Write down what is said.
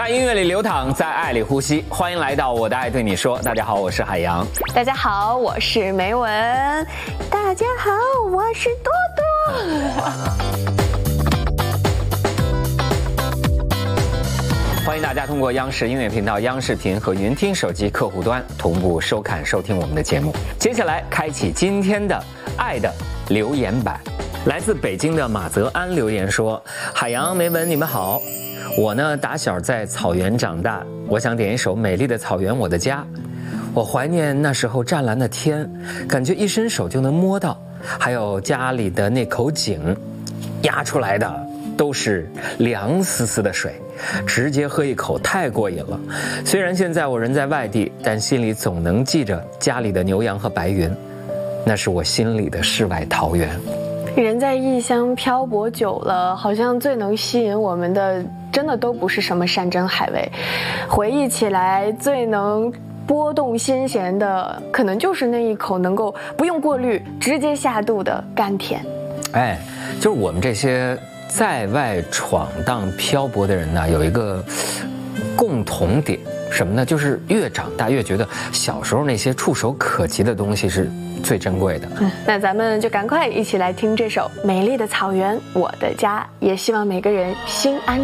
在音乐里流淌，在爱里呼吸。欢迎来到我的爱对你说。大家好，我是海洋。 大家好，我是梅文。大家好，我是多多。 欢迎大家通过央视音乐频道、央视频和云听手机客户端同步收看收听我们的节目。接下来开启今天的爱的留言板。来自北京的马泽安留言说：海洋、梅文，你们好。我呢，打小在草原长大，我想点一首《美丽的草原我的家》。我怀念那时候湛蓝的天，感觉一伸手就能摸到，还有家里的那口井，压出来的都是凉丝丝的水，直接喝一口太过瘾了。虽然现在我人在外地，但心里总能记着家里的牛羊和白云，那是我心里的世外桃源。 人在异乡漂泊久了，好像最能吸引我们的真的都不是什么山珍海味，回忆起来最能拨动心弦的，可能就是那一口能够不用过滤直接下肚的甘甜。 哎，就是我们这些在外闯荡漂泊的人呢，有一个共同点，什么呢？就是越长大越觉得小时候那些触手可及的东西是最珍贵的。 那咱们就赶快一起来听这首《美丽的草原我的家》，也希望每个人心安